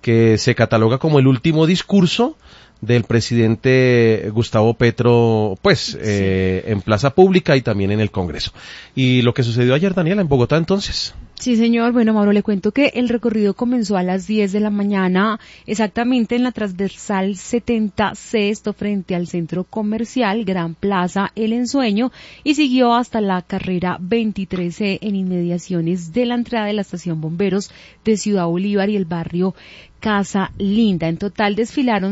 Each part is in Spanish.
que se cataloga como el último discurso del presidente Gustavo Petro, pues, en plaza pública y también en el Congreso. Y lo que sucedió ayer, Daniela, en Bogotá, entonces. Sí, señor. Bueno, Mauro, le cuento que el recorrido comenzó a las 10 de la mañana, exactamente en la transversal 70C, esto frente al centro comercial Gran Plaza El Ensueño, y siguió hasta la carrera 23C en inmediaciones de la entrada de la estación Bomberos de Ciudad Bolívar y el barrio Casa Linda. En total desfilaron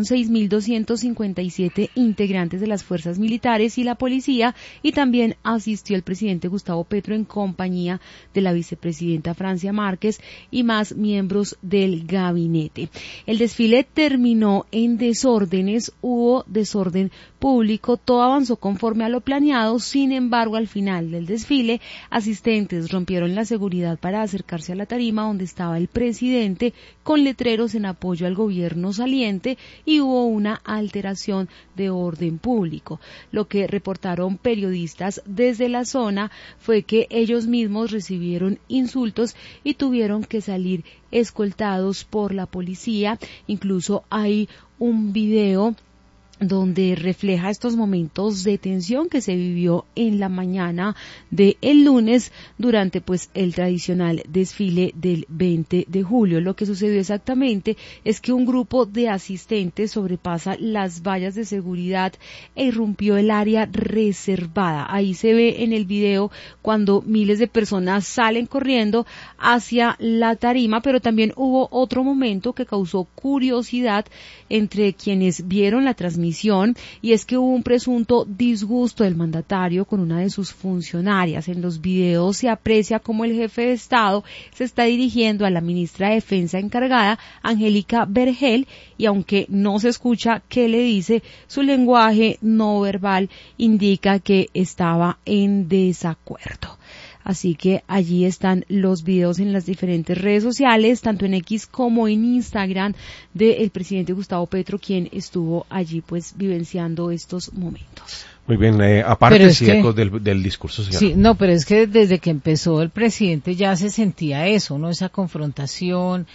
6.257 integrantes de las fuerzas militares y la policía, y también asistió el presidente Gustavo Petro en compañía de la vicepresidenta Francia Márquez y más miembros del gabinete. El desfile terminó en desórdenes, hubo desorden público, todo avanzó conforme a lo planeado. Sin embargo, al final del desfile, asistentes rompieron la seguridad para acercarse a la tarima donde estaba el presidente con letreros en apoyo al gobierno saliente, y hubo una alteración de orden público. Lo que reportaron periodistas desde la zona fue que ellos mismos recibieron insultos y tuvieron que salir escoltados por la policía. Incluso hay un video donde refleja estos momentos de tensión que se vivió en la mañana del lunes durante pues el tradicional desfile del 20 de julio. Lo que sucedió exactamente es que un grupo de asistentes sobrepasa las vallas de seguridad e irrumpió el área reservada. Ahí se ve en el video cuando miles de personas salen corriendo hacia la tarima, pero también hubo otro momento que causó curiosidad entre quienes vieron la transmisión, y es que hubo un presunto disgusto del mandatario con una de sus funcionarias. En los videos se aprecia cómo el jefe de Estado se está dirigiendo a la ministra de Defensa encargada, Angélica Vergel, y aunque no se escucha qué le dice, su lenguaje no verbal indica que estaba en desacuerdo. Así que allí están los videos en las diferentes redes sociales, tanto en X como en Instagram, del presidente Gustavo Petro, quien estuvo allí pues vivenciando estos momentos. Muy bien, aparte sí, ecos del discurso. Señora. Sí, no, pero es que desde que empezó el presidente ya se sentía eso, ¿no? Esa confrontación,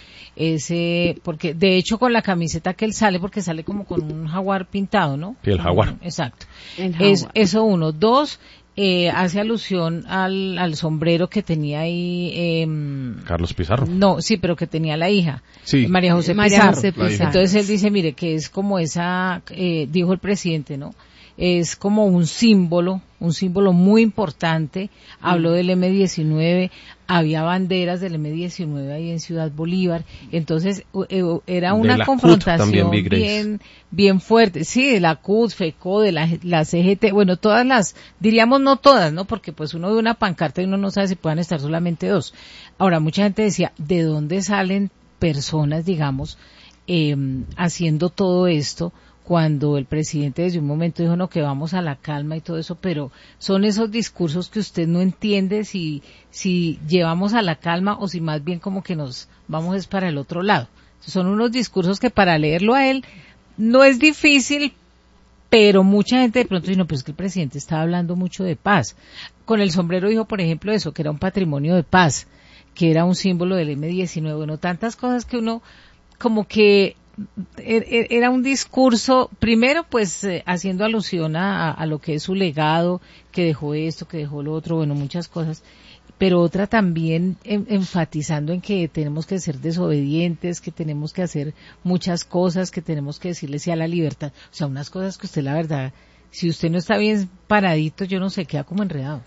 porque de hecho con la camiseta que él sale, porque sale como con un jaguar pintado, ¿no? Sí, el jaguar. Exacto. Eso uno. Dos, hace alusión al sombrero que tenía ahí Carlos Pizarro. No, sí, pero que tenía la hija, sí. María José Pizarro. Entonces él dice, mire, que es como esa, dijo el presidente, ¿no? Es como un símbolo muy importante. Habló del M-19, había banderas del M-19 ahí en Ciudad Bolívar, entonces era una confrontación bien fuerte, sí, de la CUT, FECO, de la CGT, bueno, todas las, diríamos no todas, ¿no? Porque pues uno ve una pancarta y uno no sabe si puedan estar solamente dos. Ahora, mucha gente decía, ¿de dónde salen personas, digamos, haciendo todo esto? Cuando el presidente desde un momento dijo, no, que vamos a la calma y todo eso, pero son esos discursos que usted no entiende si llevamos a la calma o si más bien como que nos vamos es para el otro lado. Son unos discursos que para leerlo a él no es difícil, pero mucha gente de pronto dice, no, pues es que el presidente estaba hablando mucho de paz. Con el sombrero dijo, por ejemplo, eso, que era un patrimonio de paz, que era un símbolo del M-19, bueno, tantas cosas que uno como que era un discurso, primero pues haciendo alusión a lo que es su legado, que dejó esto, que dejó lo otro, bueno, muchas cosas, pero otra también enfatizando en que tenemos que ser desobedientes, que tenemos que hacer muchas cosas, que tenemos que decirle sí a la libertad, o sea, unas cosas que usted la verdad, si usted no está bien paradito, yo no sé, queda como enredado.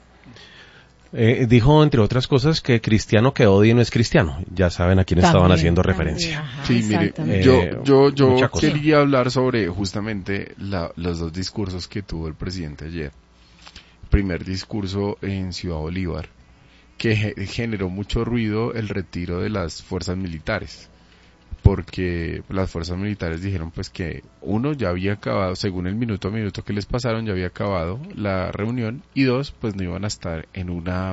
Dijo, entre otras cosas, que cristiano que odie no es cristiano. Ya saben a quién estaban haciendo referencia. Ajá, sí, mire, yo quería hablar sobre justamente los dos discursos que tuvo el presidente ayer. Primer discurso en Ciudad Bolívar, que generó mucho ruido el retiro de las fuerzas militares. Porque las fuerzas militares dijeron pues que uno, ya había acabado, según el minuto a minuto que les pasaron, ya había acabado la reunión, y dos, pues no iban a estar en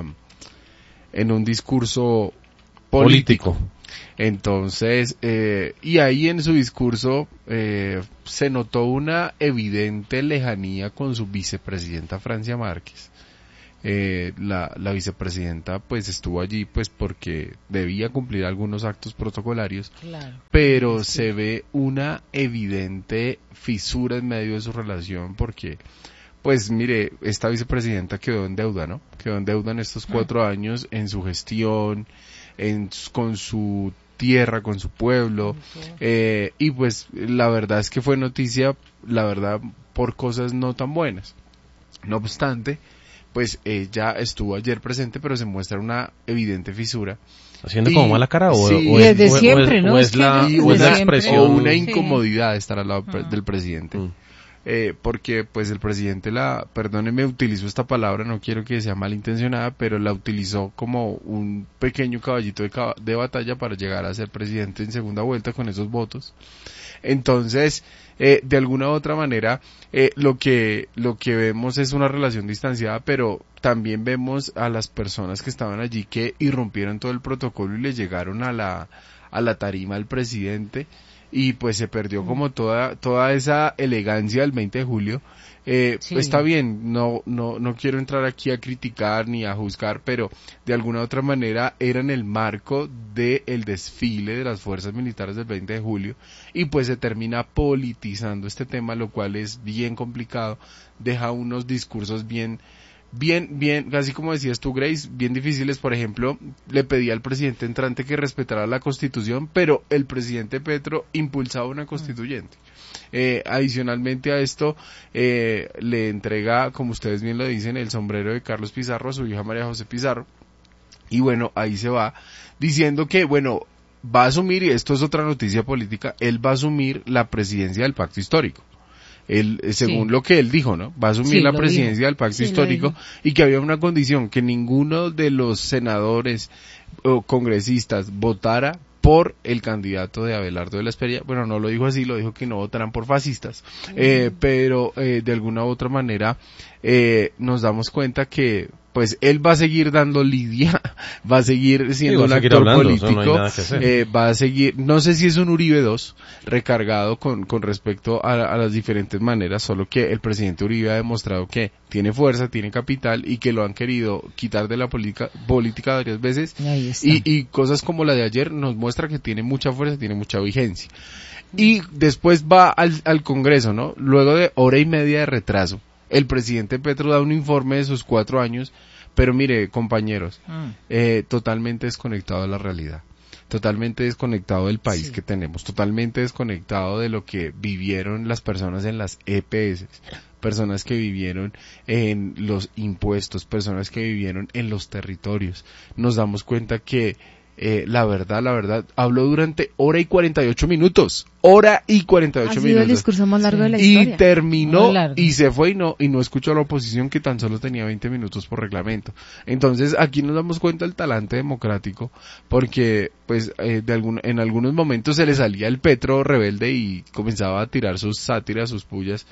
un discurso político. Entonces, y ahí en su discurso se notó una evidente lejanía con su vicepresidenta Francia Márquez, la vicepresidenta pues estuvo allí pues porque debía cumplir algunos actos protocolarios, claro, pero se ve una evidente fisura en medio de su relación porque pues mire, esta vicepresidenta quedó en deuda, ¿no? Quedó en deuda en estos 4 años en su gestión, con su tierra, con su pueblo, y pues la verdad es que fue noticia, la verdad, por cosas no tan buenas. No obstante, pues ella estuvo ayer presente, pero se muestra una evidente fisura. Haciendo como mala cara desde siempre, ¿no? O es la expresión. O una incomodidad estar al lado del presidente. Porque pues el presidente perdóneme, utilizo esta palabra, no quiero que sea malintencionada, pero la utilizó como un pequeño caballito de batalla para llegar a ser presidente en segunda vuelta con esos votos. Entonces, de alguna u otra manera, lo que vemos es una relación distanciada, pero también vemos a las personas que estaban allí que irrumpieron todo el protocolo y le llegaron a la tarima al presidente, y pues se perdió como toda esa elegancia del 20 de julio. Sí. Está bien, no quiero entrar aquí a criticar ni a juzgar, pero de alguna u otra manera era en el marco del desfile de las fuerzas militares del 20 de julio, y pues se termina politizando este tema, lo cual es bien complicado, deja unos discursos bien, así como decías tú, Grace, bien difíciles. Por ejemplo, le pedía al presidente entrante que respetara la Constitución, pero el presidente Petro impulsaba una constituyente. Adicionalmente a esto, le entrega, como ustedes bien lo dicen, el sombrero de Carlos Pizarro a su hija María José Pizarro, y bueno, ahí se va diciendo que, bueno, va a asumir, y esto es otra noticia política, él va a asumir la presidencia del Pacto Histórico. Él, según lo que él dijo, ¿no? Va a asumir la presidencia del Pacto Histórico, y que había una condición, que ninguno de los senadores o congresistas votara por el candidato de Abelardo de la Espriella. Bueno, no lo dijo así, lo dijo que no votarán por fascistas, pero de alguna u otra manera nos damos cuenta que pues él va a seguir dando lidia, va a seguir siendo un actor político, va a seguir, no sé si es un Uribe 2 recargado con respecto a las diferentes maneras, solo que el presidente Uribe ha demostrado que tiene fuerza, tiene capital, y que lo han querido quitar de la política varias veces, y cosas como la de ayer nos muestra que tiene mucha fuerza, tiene mucha vigencia. Y después va al Congreso, ¿no? Luego de 1:30 de retraso, el presidente Petro da un informe de sus 4 años, pero mire, compañeros, totalmente desconectado de la realidad, totalmente desconectado del país que tenemos, totalmente desconectado de lo que vivieron las personas en las EPS, personas que vivieron en los impuestos, personas que vivieron en los territorios. Nos damos cuenta que la verdad, habló durante 1:48 minutos. 1:48 minutos. Ha sido el discurso más largo de la historia. Y terminó, y se fue, y no escuchó a la oposición, que tan solo tenía 20 minutos por reglamento. Entonces, aquí nos damos cuenta del talante democrático, porque, pues, en algunos momentos se le salía el Petro rebelde y comenzaba a tirar sus sátiras, sus pullas,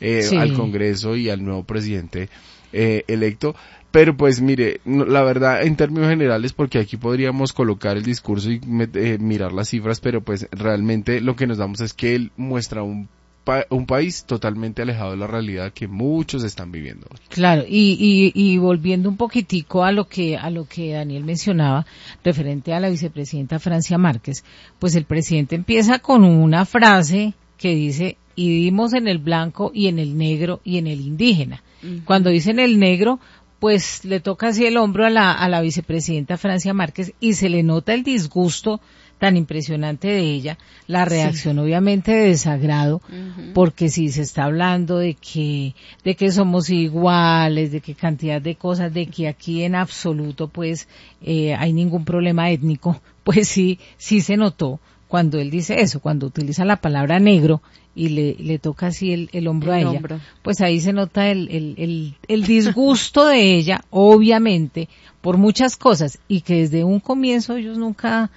al Congreso y al nuevo presidente electo. Pero pues mire, la verdad, en términos generales, porque aquí podríamos colocar el discurso y mirar las cifras, pero pues realmente lo que nos damos es que él muestra un país totalmente alejado de la realidad que muchos están viviendo. Claro, y volviendo un poquitico a lo que Daniel mencionaba, referente a la vicepresidenta Francia Márquez, pues el presidente empieza con una frase que dice: y dimos en el blanco y en el negro y en el indígena. Cuando dicen el negro, pues le toca así el hombro a la vicepresidenta Francia Márquez, y se le nota el disgusto tan impresionante de ella, la reacción obviamente de desagrado, porque si se está hablando de que somos iguales, de que cantidad de cosas, de que aquí en absoluto pues hay ningún problema étnico, pues sí se notó cuando él dice eso, cuando utiliza la palabra negro y le toca así el hombro a ella, pues ahí se nota el disgusto de ella, obviamente, por muchas cosas, y que desde un comienzo ellos nunca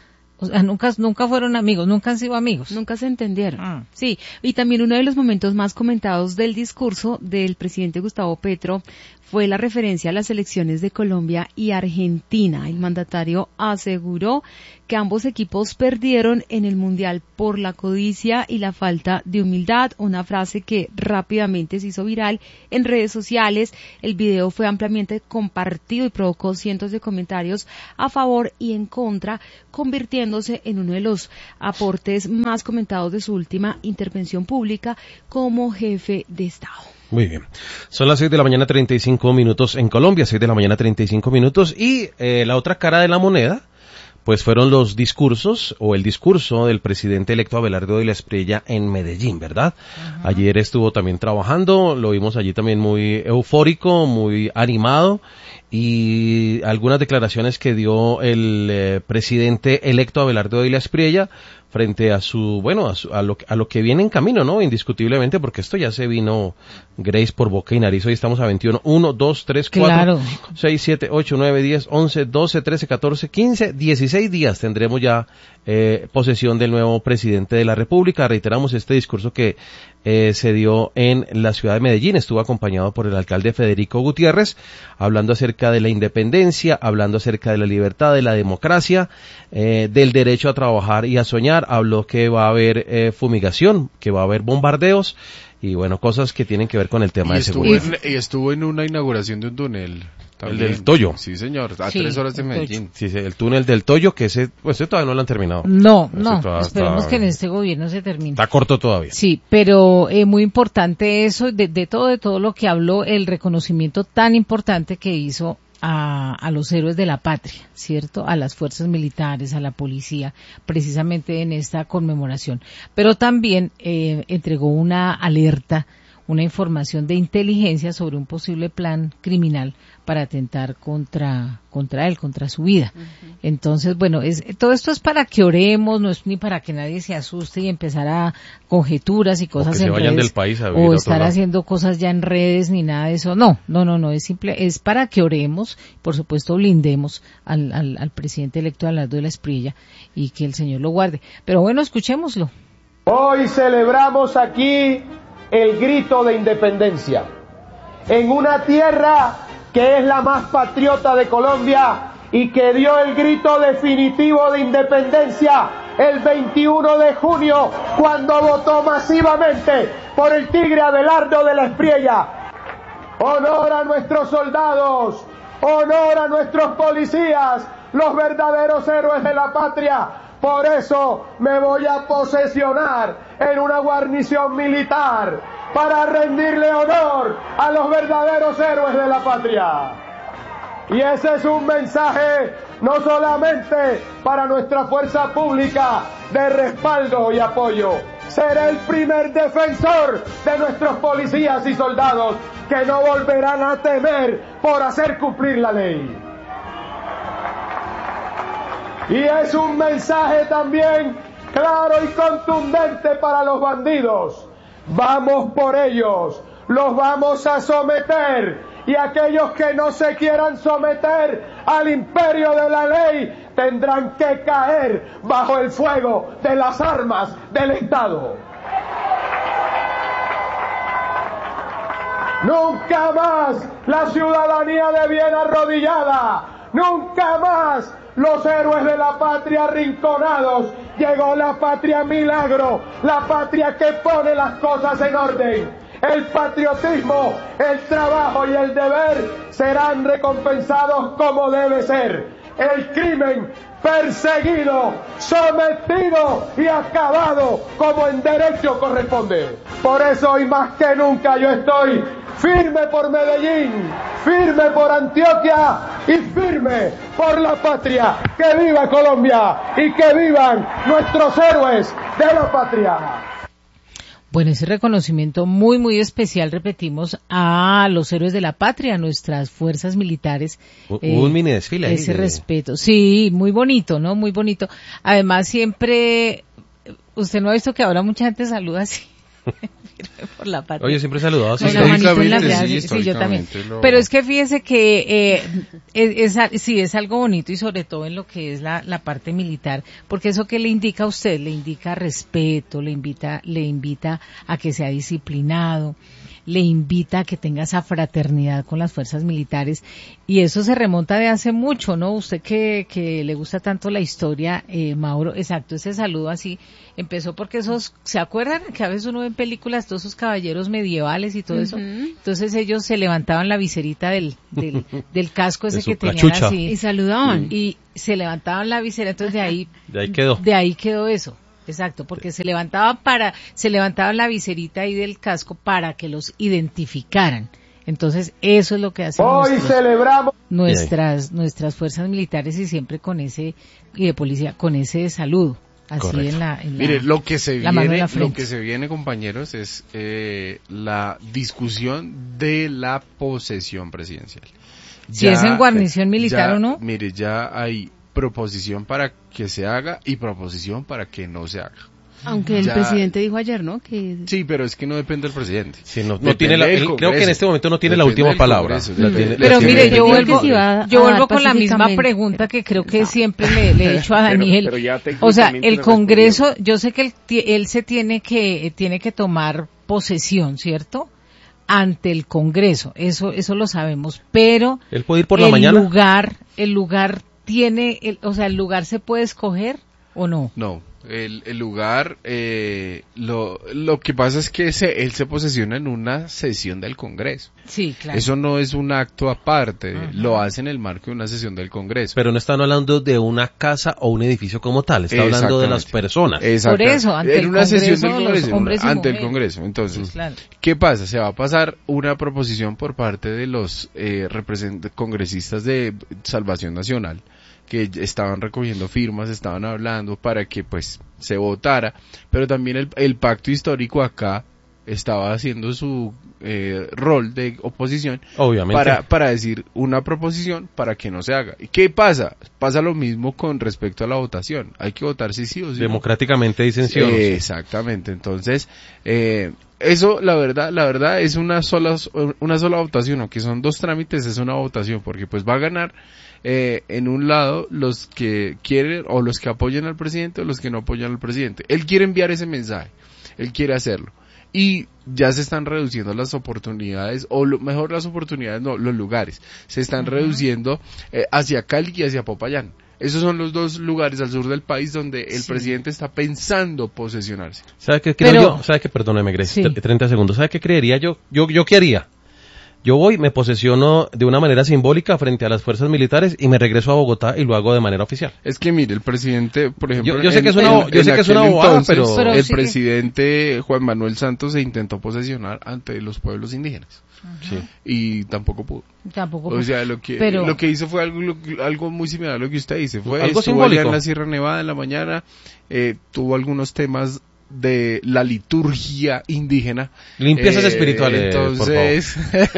fueron amigos, nunca han sido amigos. Nunca se entendieron. Sí, y también uno de los momentos más comentados del discurso del presidente Gustavo Petro fue la referencia a las elecciones de Colombia y Argentina. El mandatario aseguró que ambos equipos perdieron en el Mundial por la codicia y la falta de humildad, una frase que rápidamente se hizo viral en redes sociales. El video fue ampliamente compartido y provocó cientos de comentarios a favor y en contra, convirtiéndose en uno de los aportes más comentados de su última intervención pública como jefe de Estado. Muy bien. Son las 6:35 en Colombia, 6:35 y la otra cara de la moneda, pues fueron los discursos o el discurso del presidente electo Abelardo de la Espriella en Medellín, ¿verdad? Uh-huh. Ayer estuvo también trabajando, lo vimos allí también muy eufórico, muy animado, y algunas declaraciones que dio el presidente electo Abelardo de la Espriella frente a a lo que viene en camino, ¿no? Indiscutiblemente, porque esto ya se vino, Grace, por boca y nariz. Hoy estamos a 21, 1, 2, 3, 4, 6, 7, 8, 9, 10, 11, 12, 13, 14, 15, 16 días tendremos ya posesión del nuevo presidente de la República. Reiteramos este discurso que se dio en la ciudad de Medellín, estuvo acompañado por el alcalde Federico Gutiérrez, hablando acerca de la independencia, hablando acerca de la libertad, de la democracia, del derecho a trabajar y a soñar. Habló que va a haber fumigación, que va a haber bombardeos y bueno, cosas que tienen que ver con el tema de seguridad. Y estuvo en una inauguración de un túnel. También. El del Toyo. Sí, señor, a 3 horas de Medellín. Sí, el túnel del Toyo, que ese todavía no lo han terminado. No, esperemos que en este gobierno se termine. Está corto todavía. Sí, pero muy importante eso, de todo lo que habló, el reconocimiento tan importante que hizo a los héroes de la patria, ¿cierto? A las fuerzas militares, a la policía, precisamente en esta conmemoración. Pero también entregó una alerta, una información de inteligencia sobre un posible plan criminal para atentar contra él, contra su vida. Uh-huh. Entonces, bueno, todo esto es para que oremos, no es ni para que nadie se asuste y empezar a conjeturas y cosas en redes, del país a o estar haciendo cosas ya en redes ni nada de eso. No, es para que oremos, por supuesto blindemos al presidente electo Abelardo de la Espriella y que el Señor lo guarde. Pero bueno, escuchémoslo. Hoy celebramos aquí el grito de independencia en una tierra que es la más patriota de Colombia y que dio el grito definitivo de independencia el 21 de junio cuando votó masivamente por el tigre Abelardo de la Espriella. Honor a nuestros soldados, honor a nuestros policías, los verdaderos héroes de la patria. Por eso me voy a posesionar en una guarnición militar para rendirle honor a los verdaderos héroes de la patria. Y ese es un mensaje no solamente para nuestra fuerza pública de respaldo y apoyo. Seré el primer defensor de nuestros policías y soldados que no volverán a temer por hacer cumplir la ley. Y es un mensaje también claro y contundente para los bandidos. Vamos por ellos, los vamos a someter, y aquellos que no se quieran someter al imperio de la ley tendrán que caer bajo el fuego de las armas del Estado. Nunca más la ciudadanía de bien arrodillada, nunca más los héroes de la patria arrinconados. Llegó la patria milagro, la patria que pone las cosas en orden. El patriotismo, el trabajo y el deber serán recompensados como debe ser. El crimen perseguido, sometido y acabado como en derecho corresponde. Por eso hoy más que nunca yo estoy firme por Medellín, firme por Antioquia y firme por la patria. ¡Que viva Colombia y que vivan nuestros héroes de la patria! Bueno, ese reconocimiento muy, muy especial, repetimos, a los héroes de la patria, a nuestras fuerzas militares. Un mini desfile ahí. Ese respeto. Sí, muy bonito, ¿no? Muy bonito. Además, siempre, usted no ha visto que ahora mucha gente saluda así. Por la patria. Oye, siempre he saludado. Sí, yo también. Pero es que fíjese que es algo bonito y sobre todo en lo que es la parte militar, porque eso que le indica a usted, le indica respeto, le invita a que sea disciplinado, le invita a que tenga esa fraternidad con las fuerzas militares, y eso se remonta de hace mucho, ¿no? Usted que le gusta tanto la historia, Mauro, exacto, ese saludo así empezó porque ¿se acuerdan que a veces uno ve en películas todos esos caballeros medievales y todo eso? Entonces ellos se levantaban la viserita del casco ese que tenían así y saludaban y se levantaban la visera, entonces de ahí quedó eso. Exacto, porque se levantaban la viserita ahí del casco para que los identificaran. Entonces eso es lo que hacen nuestras fuerzas militares, y siempre con ese, y de policía, con ese saludo. Así. Correcto. Mire, lo que se viene, compañeros, es la discusión de la posesión presidencial. Si es en guarnición militar o no. Mire, ya hay proposición para que se haga y proposición para que no se haga. Aunque el presidente dijo ayer, ¿no? Que... Sí, pero es que no depende del presidente. Sí, no tiene creo que en este momento no tiene la última palabra. Pero mire, yo vuelvo con la misma pregunta que creo que siempre le he hecho a Daniel. O sea, el Congreso, yo sé que él se tiene que tomar posesión, ¿cierto? Ante el Congreso, eso lo sabemos, pero él puede ir por la mañana. El lugar tiene, el lugar se puede escoger o no. No. El lugar, lo que pasa es que él se posesiona en una sesión del Congreso. Sí, claro. Eso no es un acto aparte, lo hace en el marco de una sesión del Congreso. Pero no están hablando de una casa o un edificio como tal, está hablando de las personas. Por eso, ante el Congreso. Entonces, claro. ¿Qué pasa? Se va a pasar una proposición por parte de los congresistas de Salvación Nacional, que estaban recogiendo firmas, estaban hablando para que pues se votara, pero también el pacto histórico acá estaba haciendo su rol de oposición. Obviamente. para decir una proposición para que no se haga. ¿Y qué pasa? Pasa lo mismo con respecto a la votación, hay que votar sí o sí. Democráticamente dicen sí o no. Exactamente, entonces eso la verdad es una sola votación, aunque son dos trámites, es una votación, porque pues va a ganar en un lado los que quieren o los que apoyan al presidente o los que no apoyan al presidente. Él quiere enviar ese mensaje, él quiere hacerlo, y ya se están reduciendo las oportunidades, los lugares se están reduciendo hacia Cali y hacia Popayán. Esos son los dos lugares al sur del país donde el presidente está pensando posesionarse. ¿Sabe qué creo yo? ¿Sabe qué? Perdóneme, Grace, 30 segundos. ¿Sabe qué creería yo? ¿Yo qué haría? Yo voy, me posesiono de una manera simbólica frente a las fuerzas militares y me regreso a Bogotá y lo hago de manera oficial. Es que mire, el presidente, por ejemplo, yo sé que es una bobada, pero el presidente Juan Manuel Santos se intentó posesionar ante los pueblos indígenas. Sí. Y tampoco pudo. O sea, lo que hizo fue algo muy similar a lo que usted dice. Estuvo allá en la Sierra Nevada en la mañana, tuvo algunos temas de la liturgia indígena. Limpiezas espirituales, entonces,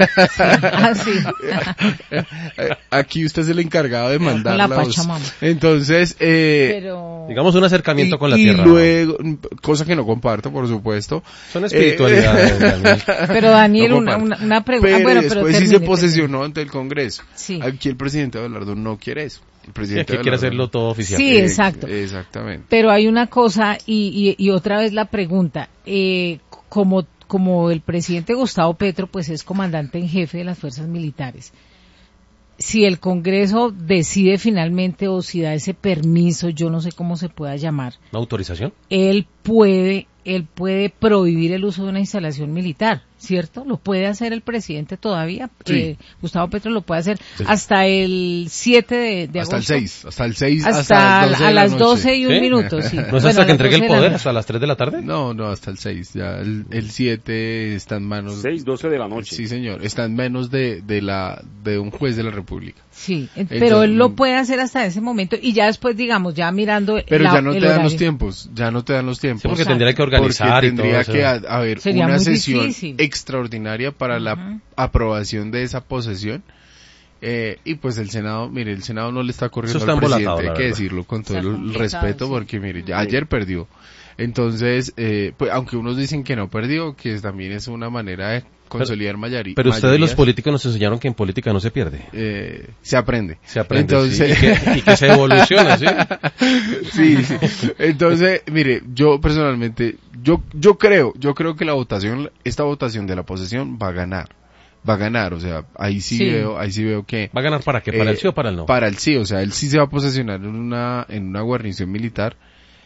aquí usted es el encargado de mandarlas. Entonces, digamos un acercamiento con la tierra. Y luego, cosa que no comparto, por supuesto. Son espiritualidades, Daniel. Pero Daniel, una pregunta. Pero después sí se posesionó ante el Congreso. Sí. Aquí el presidente Abelardo no quiere eso. El presidente quiere hacerlo todo oficial. Sí, exacto. Exactamente. Pero hay una cosa, y otra vez la pregunta, como el presidente Gustavo Petro pues es comandante en jefe de las fuerzas militares, si el Congreso decide finalmente o si da ese permiso, yo no sé cómo se pueda llamar. ¿Una autorización? Él puede prohibir el uso de una instalación militar, ¿cierto? Lo puede hacer el presidente todavía. Sí. Gustavo Petro lo puede hacer hasta el 7 de agosto. Hasta el 6. Hasta a las 12 y un minuto, sí. ¿No es hasta que entregue el poder, hasta las 3 de la tarde? No, hasta el 6. Ya el 7 está en manos... 6:12 de la noche. Sí, señor. Está en manos de un juez de la República. Sí, pero él lo puede hacer hasta ese momento y ya después, digamos, ya mirando... Pero ya no te dan los tiempos. Sí, porque tendría que organizar porque tendría que haber sería una sesión difícil. Extraordinaria para la aprobación de esa posesión. Y pues el Senado no le está corriendo al presidente, hay que decirlo con todo el respeto, porque mire, ya ayer perdió. Entonces, pues aunque unos dicen que no perdió, que también es una manera de consolidar mayoría. Pero ustedes los políticos nos enseñaron que en política no se pierde. Se aprende. Entonces, sí, y que se evoluciona, ¿sí? Sí. Entonces, mire, yo personalmente, yo creo que esta votación de la posesión va a ganar, o sea, ahí sí veo que... ¿Va a ganar para qué? ¿Para el sí o para el no? Para el sí, o sea, él sí se va a posesionar en una guarnición militar.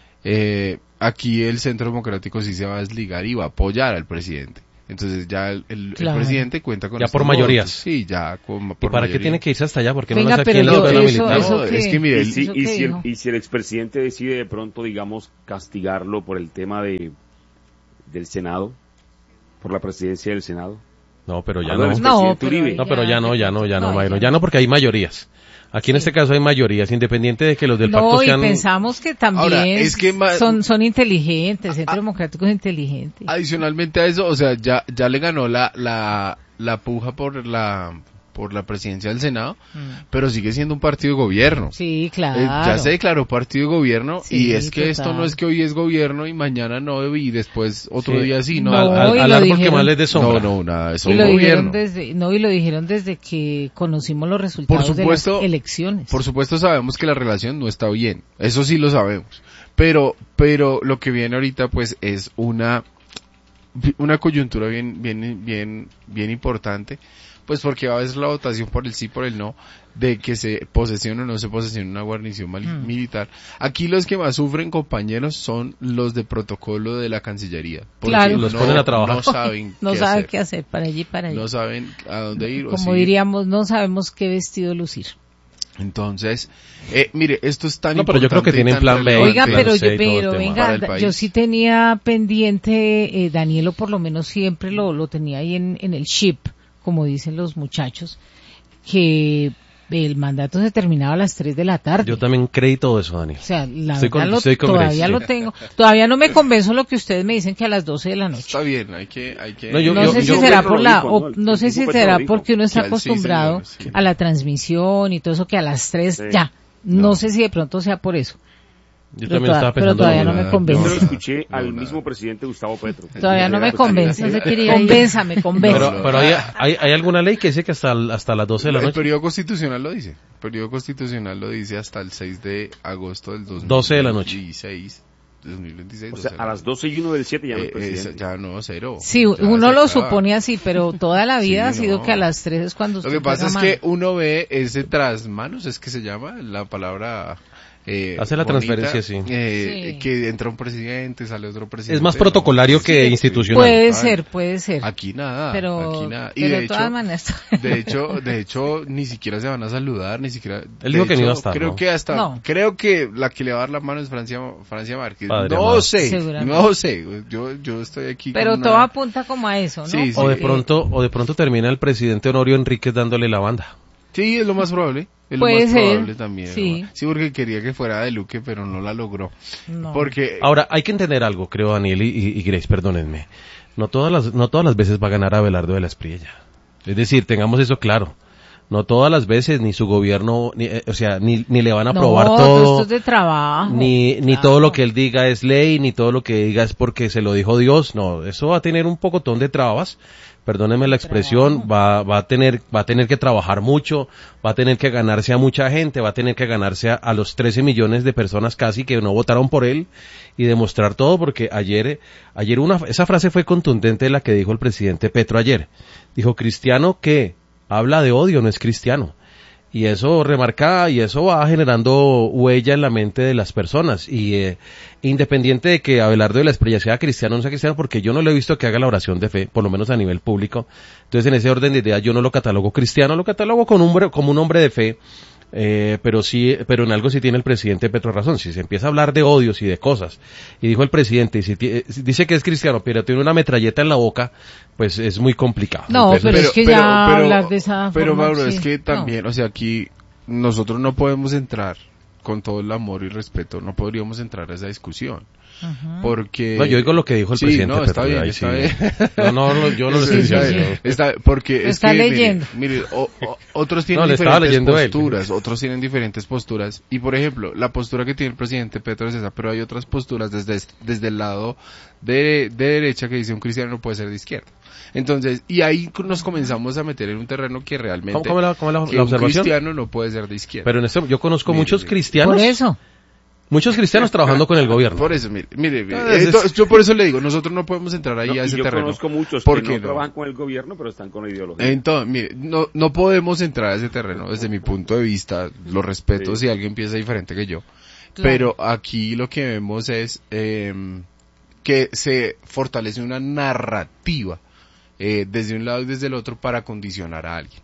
Aquí el Centro Democrático sí se va a desligar y va a apoyar al presidente. Entonces ya el presidente cuenta con... Ya por mayorías. Sí, ya por ¿Y para qué tiene que irse hasta allá? Porque Venga, no nace aquí en la zona militar. No, es que mire, y si el expresidente decide de pronto, digamos, castigarlo por el tema del Senado, por la presidencia del Senado. No, pero ya no. No, pero ya no, Mayro. Ya no, porque hay mayorías. Aquí en este caso hay mayorías, independiente de que los del pacto sean... No, y pensamos que también ahora, es que son inteligentes, el Centro Democrático es inteligente. Adicionalmente a eso, o sea, ya le ganó la puja por la presidencia del Senado, pero sigue siendo un partido de gobierno. Sí, claro. Ya se declaró partido de gobierno, sí, y es que total. Esto no es que hoy es gobierno y mañana no, y después otro día sí, no. Al árbol que más les dé sombra. No, nada, es un gobierno. Y lo dijeron desde que conocimos los resultados de las elecciones. Por supuesto sabemos que la relación no está bien, eso sí lo sabemos, pero lo que viene ahorita pues es una coyuntura bien importante, pues porque va a ser la votación por el sí, por el no, de que se posesione o no se posesione una guarnición militar. Aquí los que más sufren, compañeros, son los de protocolo de la Cancillería. Porque claro. Los ponen a trabajar. No saben qué hacer para allí y para allá. No saben a dónde ir. Como diríamos, no sabemos qué vestido lucir. Entonces, mire, esto es tan importante. No, pero yo creo que tienen plan B. Oiga, pero venga, yo sí tenía pendiente, Danielo por lo menos siempre lo tenía ahí en el chip, como dicen los muchachos, que el mandato se terminaba a las 3 de la tarde. Yo también creí todo eso, Daniel. O sea, todavía lo tengo. Todavía no me convenzo lo que ustedes me dicen que a las 12 de la noche. Está bien, hay que... No sé si será porque uno está acostumbrado a la transmisión y todo eso, que a las 3 ya. No sé si de pronto sea por eso. Yo también estaba pensando. Pero todavía no me convence. Yo lo escuché al mismo presidente Gustavo Petro. Todavía no me convence. Convénzame. Pero hay alguna ley que dice que hasta las 12 de la noche. El periodo constitucional lo dice. El periodo constitucional lo dice hasta el 6 de agosto del 2016. 12 de la noche. 2026. O sea, a las 12:01 del 7 ya no es presidente. Ya no, cero. Sí, uno lo supone así, pero toda la vida ha sido que a las 3 es cuando usted Lo que pasa es que uno ve ese trasmanos, es que se llama la palabra... hace la bonita, transferencia, sí. Que entra un presidente, sale otro presidente. Es más protocolario que institucional. Puede ser. Aquí nada. Pero Y de todas maneras. De hecho, ni siquiera se van a saludar, ni siquiera. Él dijo que no iba a estar. Creo que la que le va a dar la mano es Francia Márquez. No sé. Yo estoy aquí. Pero todo apunta como a eso, ¿no? Sí, o de pronto termina el presidente Honorio Enríquez dándole la banda. Sí, es lo más probable. Puede ser. Probable también. Sí, porque quería que fuera de Luque, pero no la logró. No. Ahora, hay que entender algo, creo, Daniel y Grace, perdónenme. No todas las veces va a ganar Abelardo de la Espriella. Es decir, tengamos eso claro. No todas las veces, ni su gobierno, ni le van a aprobar todo. Esto es de trabajo. Ni todo lo que él diga es ley, ni todo lo que diga es porque se lo dijo Dios. No, eso va a tener un pocotón de trabas. Perdónenme la expresión, va a tener que trabajar mucho, va a tener que ganarse a mucha gente, va a tener que ganarse a los 13 millones de personas casi que no votaron por él y demostrar todo, porque ayer esa frase fue contundente, la que dijo el presidente Petro ayer. Dijo, cristiano que habla de odio no es cristiano. Y eso remarca y eso va generando huella en la mente de las personas. Y independiente de que Abelardo de la Espriella sea cristiano o no sea cristiano, porque yo no lo he visto que haga la oración de fe, por lo menos a nivel público. Entonces, en ese orden de ideas, yo no lo catalogo cristiano, lo catalogo como un hombre de fe. Pero en algo sí tiene el presidente Petro razón. Si se empieza a hablar de odios y de cosas, y dijo el presidente, si dice que es cristiano, pero tiene una metralleta en la boca, pues es muy complicado. No, entonces, pero es que ya hablar de esa Pero forma, Mauro, sí. es que también, o sea, aquí nosotros no podemos entrar con todo el amor y respeto, no podríamos entrar a esa discusión. Ajá. Porque... No, yo digo lo que dijo el presidente. No, está bien, está bien. Yo no lo estoy diciendo. Porque es está que, leyendo. mire, otros tienen diferentes posturas, otros tienen diferentes posturas. Y, por ejemplo, la postura que tiene el presidente Petro es esa, pero hay otras posturas desde el lado de derecha que dice un cristiano no puede ser de izquierda. Entonces, y ahí nos comenzamos a meter en un terreno que realmente ¿Cómo la observación? Un cristiano no puede ser de izquierda. Pero yo conozco muchos cristianos. Por eso. Muchos cristianos trabajando con el gobierno. Por eso, mire, yo por eso le digo, nosotros no podemos entrar ahí a ese terreno. Yo conozco muchos que no trabajan con el gobierno, pero están con la ideología. Entonces, mire, no podemos entrar a ese terreno desde mi punto de vista, lo respeto si alguien piensa diferente que yo. Claro. Pero aquí lo que vemos es que se fortalece una narrativa desde un lado y desde el otro para condicionar a alguien.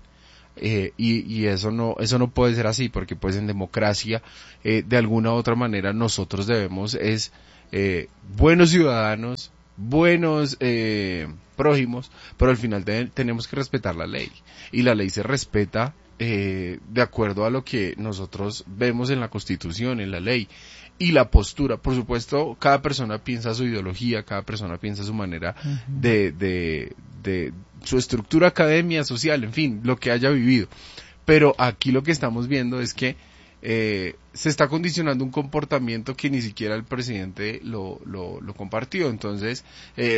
Y eso no puede ser así, porque pues en democracia de alguna u otra manera nosotros debemos buenos ciudadanos, buenos prójimos, pero al final tenemos que respetar la ley, y la ley se respeta de acuerdo a lo que nosotros vemos en la Constitución, en la ley. Y la postura, por supuesto, cada persona piensa su ideología, cada persona piensa su manera de su estructura academia, social, en fin, lo que haya vivido. Pero aquí lo que estamos viendo es que se está condicionando un comportamiento que ni siquiera el presidente lo compartió. Entonces,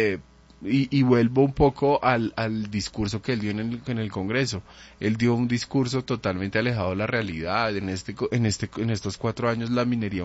y vuelvo un poco al discurso que él dio en el Congreso. Él dio un discurso totalmente alejado de la realidad. En estos 4 años la minería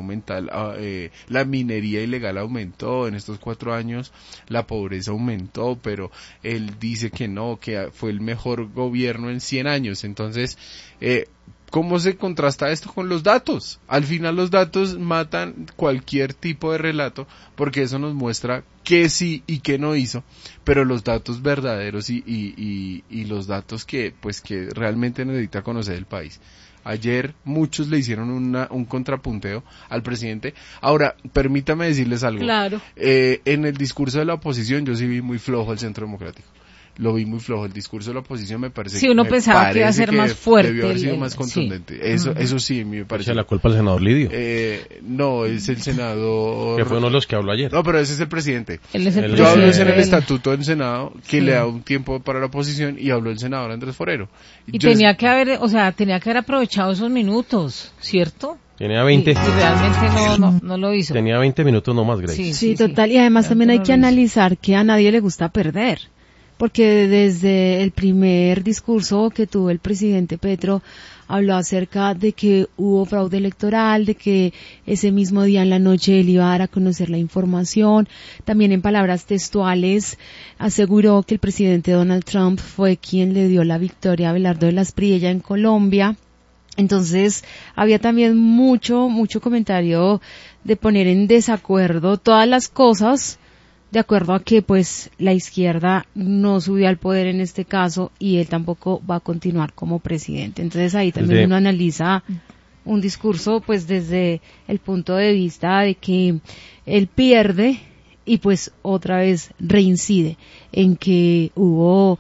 la minería ilegal aumentó. En estos 4 años la pobreza aumentó, pero él dice que no, que fue el mejor gobierno en 100 años. Entonces, ¿cómo se contrasta esto con los datos? Al final los datos matan cualquier tipo de relato, porque eso nos muestra qué sí y qué no hizo, pero los datos verdaderos y los datos que realmente necesita conocer el país. Ayer muchos le hicieron un contrapunteo al presidente. Ahora, permítame decirles algo. Claro. En el discurso de la oposición yo sí vi muy flojo el Centro Democrático. Lo vi muy flojo. El discurso de la oposición me parece que uno pensaba que iba a ser más fuerte, debió haber sido más contundente. Sí. Eso sí me parece. ¿Echa la culpa al senador Lidio? No, es el senador. Que fue uno de los que habló ayer. No, pero ese es el presidente. Él es el Yo hablo en el estatuto del Senado que le da un tiempo para la oposición, y habló el senador Andrés Forero. Y tenía que haber aprovechado esos minutos, ¿cierto? Tenía 20. Y realmente no lo hizo. Tenía 20 minutos no más, Grace. Sí, total. Y además también hay que analizar que a nadie le gusta perder. Porque desde el primer discurso que tuvo el presidente Petro, habló acerca de que hubo fraude electoral, de que ese mismo día en la noche él iba a dar a conocer la información. También en palabras textuales aseguró que el presidente Donald Trump fue quien le dio la victoria a Abelardo de la Espriella en Colombia. Entonces había también mucho comentario de poner en desacuerdo todas las cosas, de acuerdo a que pues la izquierda no subió al poder en este caso y él tampoco va a continuar como presidente. Entonces ahí también uno analiza un discurso pues desde el punto de vista de que él pierde y pues otra vez reincide en que hubo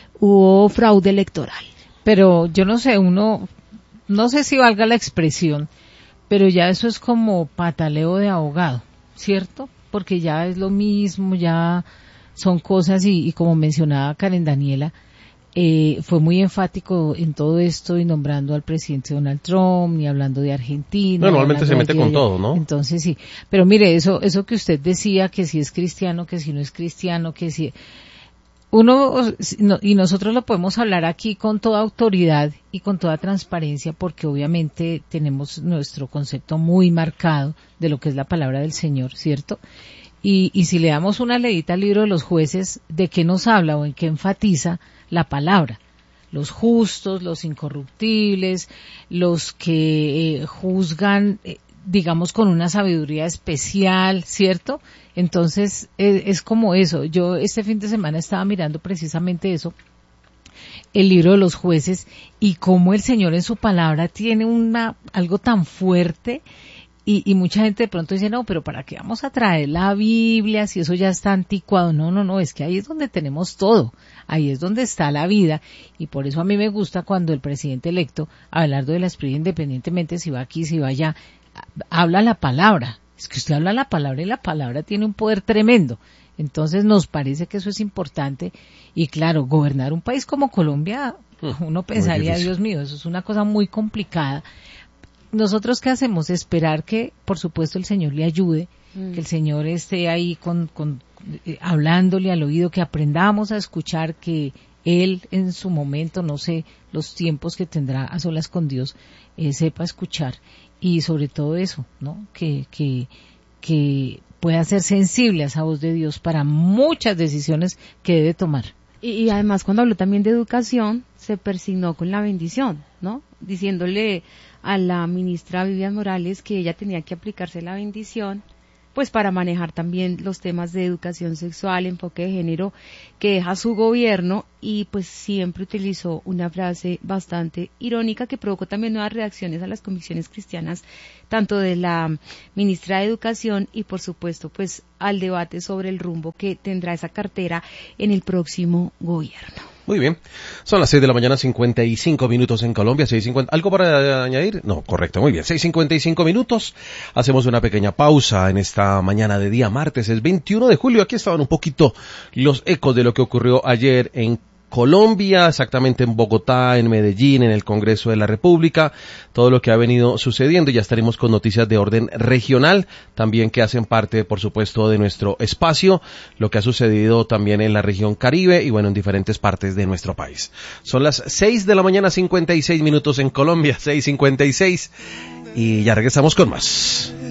fraude electoral. Pero yo no sé, no sé si valga la expresión, pero ya eso es como pataleo de abogado, ¿cierto? Porque ya es lo mismo, ya son cosas y como mencionaba Karen Daniela, fue muy enfático en todo esto y nombrando al presidente Donald Trump y hablando de Argentina. Normalmente se mete con todo, ¿no? Entonces sí, pero mire, eso que usted decía, que si es cristiano, que si no es cristiano, que si... y nosotros lo podemos hablar aquí con toda autoridad y con toda transparencia, porque obviamente tenemos nuestro concepto muy marcado de lo que es la palabra del Señor, ¿cierto? Y si le damos una leída al libro de los jueces, ¿de qué nos habla o en qué enfatiza la palabra? Los justos, los incorruptibles, los que juzgan, digamos, con una sabiduría especial, ¿cierto? Entonces, es como eso. Yo este fin de semana estaba mirando precisamente eso, el libro de los jueces, y cómo el Señor en su palabra tiene algo tan fuerte, y mucha gente de pronto dice, no, pero ¿para qué vamos a traer la Biblia si eso ya está anticuado? No, es que ahí es donde tenemos todo, ahí es donde está la vida, y por eso a mí me gusta cuando el presidente electo, Abelardo de la Espriella, independientemente si va aquí, si va allá, habla la palabra. Es que usted habla la palabra y la palabra tiene un poder tremendo. Entonces nos parece que eso es importante. Y claro, gobernar un país como Colombia, uno pensaría, Dios mío, eso es una cosa muy complicada. Nosotros, ¿qué hacemos? Esperar que, por supuesto, el Señor le ayude, que el Señor esté ahí hablándole al oído, que aprendamos a escuchar, que Él en su momento, no sé, los tiempos que tendrá a solas con Dios, sepa escuchar. Y sobre todo eso, ¿no? Que pueda ser sensible a esa voz de Dios para muchas decisiones que debe tomar. Y además, cuando habló también de educación, se persignó con la bendición, ¿no? Diciéndole a la ministra Vivian Morales que ella tenía que aplicarse la bendición, pues para manejar también los temas de educación sexual, enfoque de género que deja su gobierno, y pues siempre utilizó una frase bastante irónica que provocó también nuevas reacciones a las convicciones cristianas, tanto de la ministra de Educación y por supuesto pues al debate sobre el rumbo que tendrá esa cartera en el próximo gobierno. Muy bien. Son las 6 de la mañana, 55 minutos en Colombia, 6:50. ¿Algo para añadir? No, correcto, muy bien. 6:55 minutos. Hacemos una pequeña pausa en esta mañana de día martes, es 21 de julio. Aquí estaban un poquito los ecos de lo que ocurrió ayer en Colombia, exactamente en Bogotá, en Medellín, en el Congreso de la República, todo lo que ha venido sucediendo, y ya estaremos con noticias de orden regional, también que hacen parte, por supuesto, de nuestro espacio, lo que ha sucedido también en la región Caribe y bueno, en diferentes partes de nuestro país. Son las 6 de la mañana, 56 minutos en Colombia, 6:56, y ya regresamos con más.